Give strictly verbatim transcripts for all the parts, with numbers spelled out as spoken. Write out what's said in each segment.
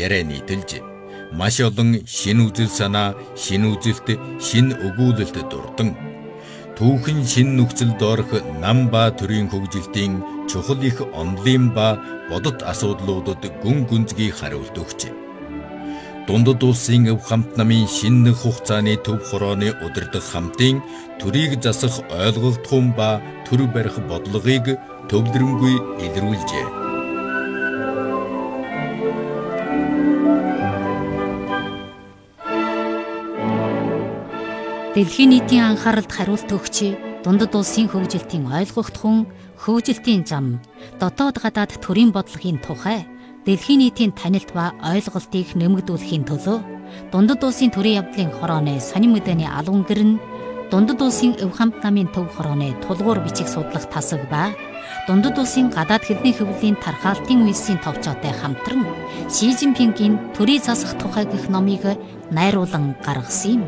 яриа нийтэлж маш олон шин үзэл санаа, шин үзэлт, шин өгүүлэлт дурдан түүхэн шин нөхцөлд орох нам ба төрийн хөгжилтийн чухал их онолын ба бодит асуудлуудад гүн гүнзгий хариулт өгч дундад улсын өв хамт намын шинэ хугацааны төв хорооны удирдах хамтын төрийг засах ойлгогдхуун ба төр барих бодлогыг төвлөрөнгүй илрүүлжээ. Дэлхийн нийтийн анхааралд хариулт өгч дундад улсын хөгжилтийн ойлгогдхуун хөгжилтийн зам дотоод гадаад төрийн бодлогын тухай дэлхийн нийтийн танилт ба ойлголтыг нэмэгдүүлэхийн төлөө дундад улсын төрийн явдлын хорооны сонин мэдээний албан гэрн дундад улсын өв хамт намын төв хорооны тулгуур бичиг судлах тасаг ба дундад улсын гадаад хэлний хөвлийн тархаалтын үйлсийн товчоотой хамтран Ши Цзиньпингийн төрийг засах тухай гэх номыг найруулан гаргасан юм.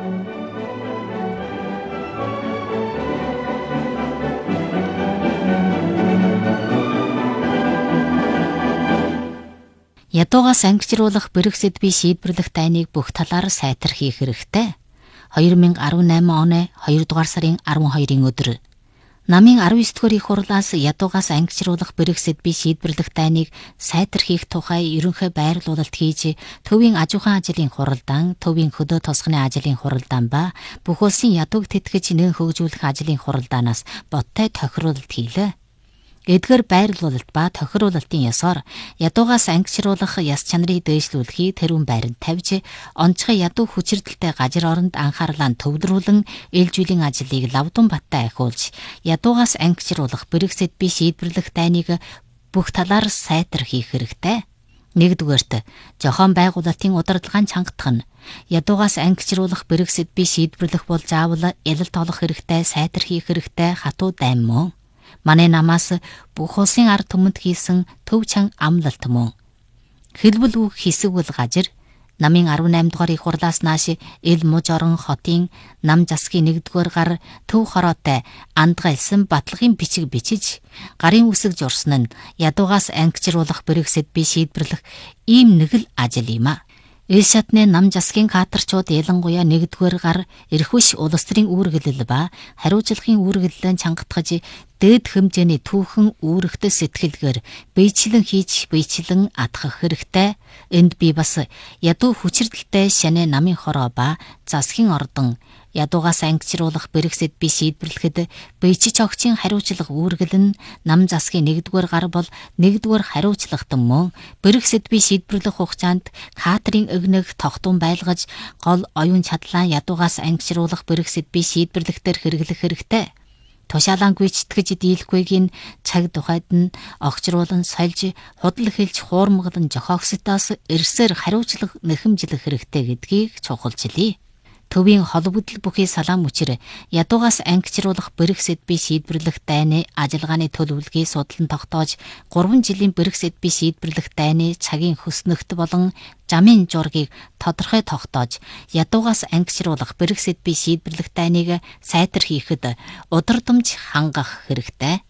Ядуугаас ангижруулах Брексит бие шийдвэрлэх дайныг бүх талаар сайтар хийх хэрэгтэй. две тысячи десять оны хоёрдугаар сарын арван хоёрын өдөр намын арван девять дугаар их хурлаас ядуугаас ангижруулах Брексит бие шийдвэрлэх дайныг сайтар хийх тухай ерөнхий байрлуулалт хийж төвийн аж ахуйн ажлын хуралдаан, төвийн хөдөө тосгоны ажлын хуралдаан ба бүх улсын ядууг тэтгэж нэн хөгжүүлэх ажлын хуралдаанаас бодтой тохируулалт хийлээ. Эдгээр байрлуулалт ба тохируулалтын ёсоор ядуугаас ангижруулах яс чанарыг дээшлүүлэхий тэрүүн байранд тавьж онцгой ядуу хүчирдэлтэй газар оронд анхаарлаа төвлөрүүлэн ээлжүүлэн ажлыг лавдун баттай ахиулж ядуугаас ангижруулах Брексит бие шийдвэрлэх дайныг бүх талаар сайтар хийх хэрэгтэй. Нэгдүгээрт зохион байгуулалтын удирдлагын чангатах нь ядуугаас ангижруулах Брексит бие шийдвэрлэх бол заавал ялалт олох хэрэгтэй, сайтар хийх хэрэгтэй хатуу дайм мөн. Манай намаас бүх улсын ард түмэнд хийсэн төв чан амлалт мөн. Хэлбэл үг хэсэгвэл газар намын арван eight дугаар их хурлаас нааш эл муж орон хотын нам засгийн нэгдүгээр гар төв хороотой андгайлсан батлагын бичиг бичиж гарын үсэг журсан нь ядуугаас ангижруулах Брексит бие шийдвэрлэх ийм нэг л ажил юм а. Эл шатны нам засгийн кадрчууд ялангуяа нэгдүгээр гар эрхвш улс төрийн үүргэлэл ба хариуцлагын үүргэллэн чангатгаж дээд хэмжээний түүхэн үүрэгтэй сэтгэлгээр биечлэн хийж биечлэн атгах хэрэгтэй. Энд би бас ядуу хүчирдэлтэй шанэ намын хороо ба засгийн ордон ядуугаас ангижруулах Брексит бие шийдвэрлэхэд биечиж огчийн хариуцлага үүргэл нь нам засгийн нэгдүгээр гар бол нэгдүгээр хариуцлагатан мөн Брексит бие шийдвэрлэх хугацаанд кадрын өгнөх тогтун байлгаж гол оюун чадлаа ядуугаас ангижруулах Брексит бие шийдвэрлэхтэр хэрэглэх хэрэгтэй. Тушаалангүй читгэж дийлэхгүйгийн цаг тухайд нь огцруулан сольж худал хэлж хуурмаглан жохоогсдоос эрсээр хариуцлага нэхэмжлэх хэрэгтэй гэдгийг чухалчлие. Төвийн холбогдол бүхий салаам учир ядуугаас ангижруулах Брексит бие шийдвэрлэх дайны ажиллагааны төлөвлөгөөийг судлан тогтоож гурван жилийн Брексит бие шийдвэрлэх дайны цагийн хөснөгт болон замын жургийг тодорхой тогтоож ядуугаас ангижруулах Брексит бие шийдвэрлэх дайныг сайтар хийхэд удирдамж хангах хэрэгтэй.